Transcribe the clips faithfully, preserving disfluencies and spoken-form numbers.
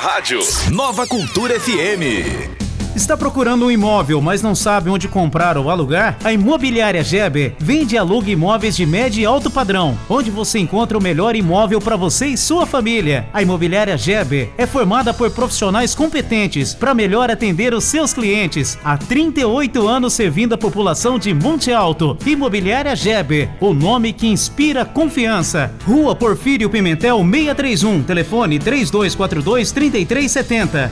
rádio. Nova Cultura F M. Está procurando um imóvel, mas não sabe onde comprar ou alugar? A Imobiliária Geber vende e aluga imóveis de médio e alto padrão, onde você encontra o melhor imóvel para você e sua família. A Imobiliária Geber é formada por profissionais competentes para melhor atender os seus clientes. Há trinta e oito anos servindo a população de Monte Alto. Imobiliária Geber, o nome que inspira confiança. Rua Porfírio Pimentel seiscentos e trinta e um, telefone três dois quatro dois, três três sete zero.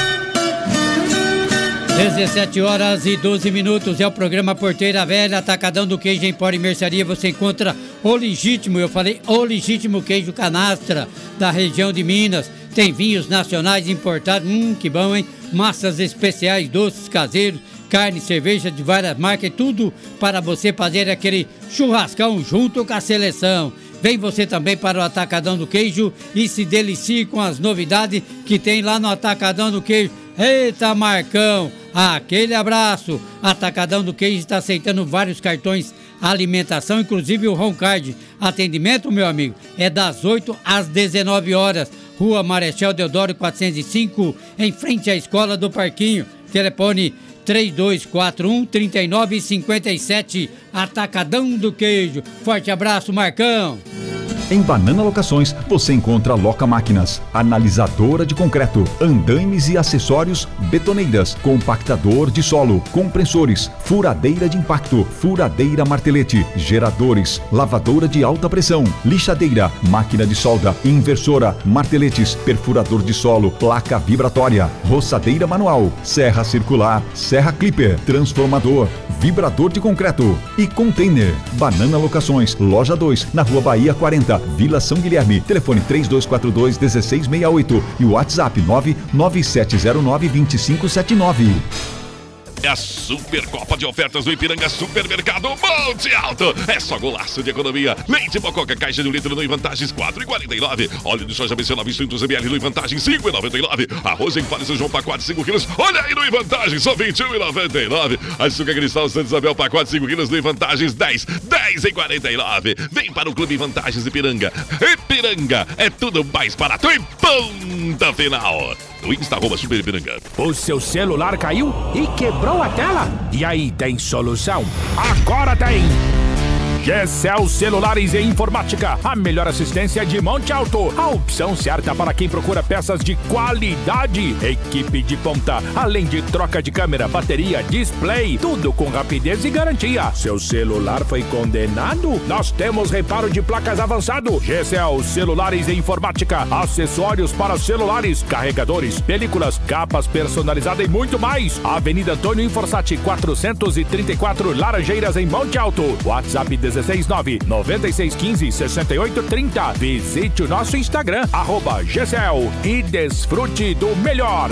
dezessete horas e doze minutos, é o programa Porteira Velha, Atacadão do Queijo em Empório e Mercearia. Você encontra o legítimo, eu falei o legítimo queijo canastra da região de Minas. Tem vinhos nacionais importados, hum, que bom, hein? Massas especiais, doces caseiros, carne, cerveja de várias marcas, tudo para você fazer aquele churrascão junto com a seleção. Vem você também para o Atacadão do Queijo e se delicie com as novidades que tem lá no Atacadão do Queijo. Eita, Marcão, aquele abraço. Atacadão do Queijo está aceitando vários cartões alimentação, inclusive o Roncard. Atendimento, meu amigo, é das oito às dezenove horas. Rua Marechal Deodoro quatrocentos e cinco, em frente à Escola do Parquinho. Telefone três dois quatro um, três nove cinco sete. Atacadão do Queijo. Forte abraço, Marcão. Em Banana Locações, você encontra Loca Máquinas, analisadora de concreto, andaimes e acessórios, betoneiras, compactador de solo, compressores, furadeira de impacto, furadeira martelete, geradores, lavadora de alta pressão, lixadeira, máquina de solda, inversora, marteletes, perfurador de solo, placa vibratória, roçadeira manual, serra circular, serra clipper, transformador, vibrador de concreto e container. Banana Locações, loja dois, na Rua Bahia quarenta, Vila São Guilherme. Telefone três dois quatro dois, um seis seis oito e o WhatsApp nove nove sete zero nove, dois cinco sete nove. É a Supercopa de ofertas do Ipiranga Supermercado Monte Alto. É só golaço de economia. Leite Mococa, caixa de um litro no Vantagens quatro reais e quarenta e nove. Óleo de soja B C novecentos mililitros no Vantagens cinco reais e noventa e nove. Arroz em palha São João pacote cinco quilos. Olha aí no Vantagens só vinte e um reais e noventa e nove. Açúcar Cristal Santa Isabel pacote cinco quilos no Vantagens dez reais, dez reais e quarenta e nove. Vem para o Clube Vantagens Ipiranga. Ipiranga é tudo mais barato e ponta final. No Insta, arroba Super Ipiranga. O seu celular caiu e quebrou a tela? E aí, tem solução? Agora tem! Gecel Celulares e Informática, a melhor assistência de Monte Alto. A opção certa para quem procura peças de qualidade. Equipe de ponta, além de troca de câmera, bateria, display, tudo com rapidez e garantia. Seu celular foi condenado? Nós temos reparo de placas avançado. Gecel Celulares e Informática, acessórios para celulares, carregadores, películas, capas personalizadas e muito mais. Avenida Antônio Inforsati, quatrocentos e trinta e quatro, Laranjeiras, em Monte Alto. WhatsApp dezesseis nove, noventa e seis quinze, sessenta e oito trinta. Visite o nosso Instagram, arroba Gecel, e desfrute do melhor.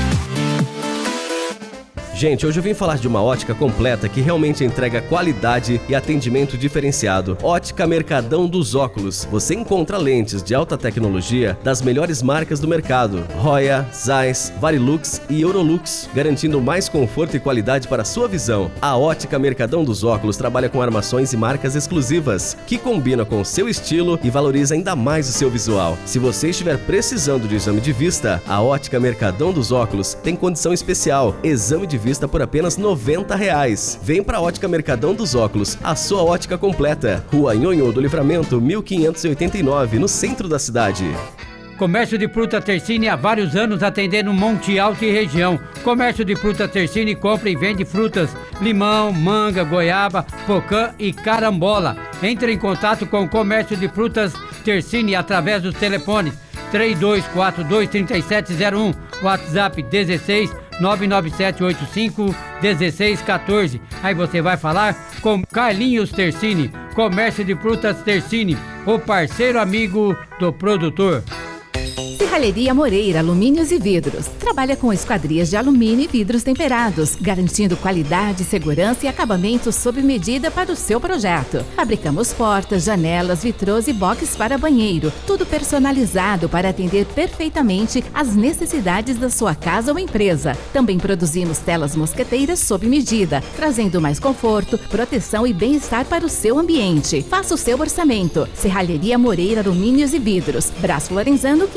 Gente, hoje eu vim falar de uma ótica completa que realmente entrega qualidade e atendimento diferenciado. Ótica Mercadão dos Óculos. Você encontra lentes de alta tecnologia das melhores marcas do mercado. Roya, Zeiss, Varilux e Eurolux, garantindo mais conforto e qualidade para a sua visão. A Ótica Mercadão dos Óculos trabalha com armações e marcas exclusivas, que combinam com o seu estilo e valoriza ainda mais o seu visual. Se você estiver precisando de exame de vista, a Ótica Mercadão dos Óculos tem condição especial. Exame de vista por apenas noventa reais. Vem pra Ótica Mercadão dos Óculos, a sua ótica completa. Rua Nhonhô do Livramento, mil quinhentos e oitenta e nove, no centro da cidade. Comércio de fruta Tercini há vários anos atendendo Monte Alto e região. Comércio de fruta Tercini compra e vende frutas, limão, manga, goiaba, pocã e carambola. Entre em contato com o Comércio de frutas Tercini através dos telefones três dois quatro dois, três sete zero um, WhatsApp dezesseis nove nove sete oito cinco um seis um quatro. Aí você vai falar com Carlinhos Tercini, Comércio de Frutas Tercini, o parceiro amigo do produtor. Serralheria Moreira, alumínios e vidros. Trabalha com esquadrias de alumínio e vidros temperados, garantindo qualidade, segurança e acabamento sob medida para o seu projeto. Fabricamos portas, janelas, vitrôs e boxes para banheiro, tudo personalizado para atender perfeitamente às necessidades da sua casa ou empresa. Também produzimos telas mosqueteiras sob medida, trazendo mais conforto, proteção e bem-estar para o seu ambiente. Faça o seu orçamento. Serralheria Moreira, alumínios e vidros. Brás Lorenzano quinhentos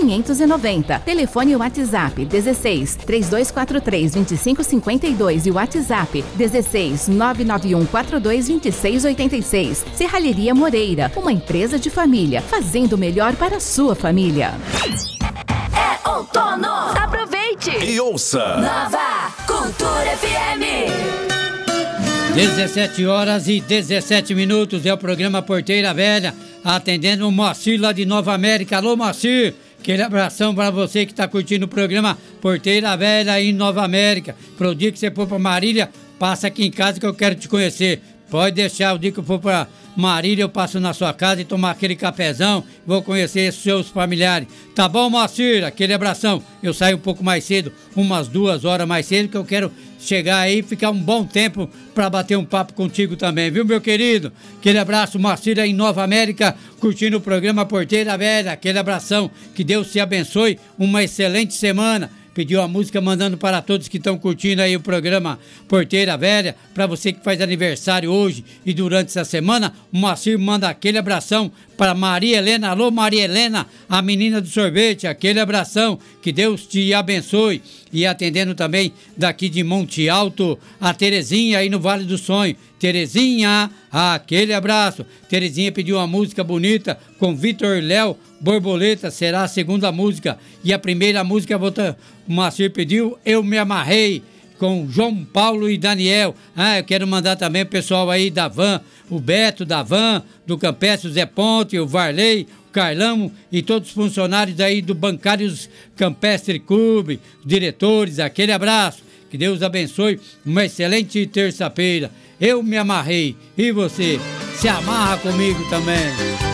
quinhentos e noventa. Telefone e WhatsApp dezesseis, três dois quatro três, vinte e cinco cinquenta e dois e o WhatsApp dezesseis, nove nove um quatro dois, vinte e seis oitenta e seis. Serralheria Moreira, uma empresa de família, fazendo o melhor para a sua família. É outono! Aproveite! E ouça! Nova Cultura F M! dezessete horas e dezessete minutos é o programa Porteira Velha, atendendo o Moacir lá de Nova América. Alô, Moacir! Aquele abração para você que está curtindo o programa Porteira Velha em Nova América. Pro dia que você for para Marília, passa aqui em casa que eu quero te conhecer. Pode deixar, o dia que eu for para Marília, eu passo na sua casa e tomar aquele cafezão, vou conhecer seus familiares. Tá bom, Moacir? Aquele abração. Eu saio um pouco mais cedo, umas duas horas mais cedo, que eu quero chegar aí e ficar um bom tempo para bater um papo contigo também, viu, meu querido? Aquele abraço, Moacir, aí em Nova América, curtindo o programa Porteira Velha. Aquele abração, que Deus te abençoe, uma excelente semana. Pediu a música mandando para todos que estão curtindo aí o programa Porteira Velha. Para você que faz aniversário hoje e durante essa semana, o Moacir manda aquele abração para Maria Helena. Alô, Maria Helena, a menina do sorvete, aquele abração, que Deus te abençoe. E atendendo também daqui de Monte Alto, a Terezinha aí no Vale do Sonho. Terezinha, aquele abraço. Terezinha pediu uma música bonita com Vitor Léo, Borboleta, será a segunda música. E a primeira música, o Moacir pediu, Eu Me Amarrei, com João Paulo e Daniel. Ah, eu quero mandar também o pessoal aí da Van, o Beto da Van, do Campestre, o Zé Ponte, o Varley, o Carlão e todos os funcionários aí do Bancários Campestre Clube, os diretores, aquele abraço. Que Deus abençoe, uma excelente terça-feira. Eu me amarrei, e você? Se amarra comigo também.